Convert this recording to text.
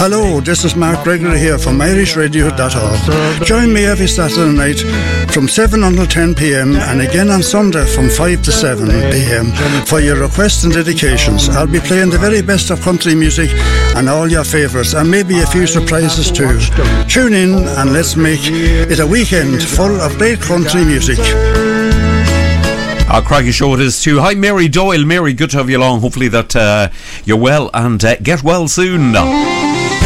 Hello, this is Mark Gregory here from irishradio.org. Join me every Saturday night from 7 until 10 p.m. and again on Sunday from 5 to 7 p.m. for your requests and dedications. I'll be playing the very best of country music and all your favourites, and maybe a few surprises too. Tune in and let's make it a weekend full of great country music. Our Craigie show it is too. Hi Mary Doyle. Mary, good to have you along. Hopefully that you're well and get well soon.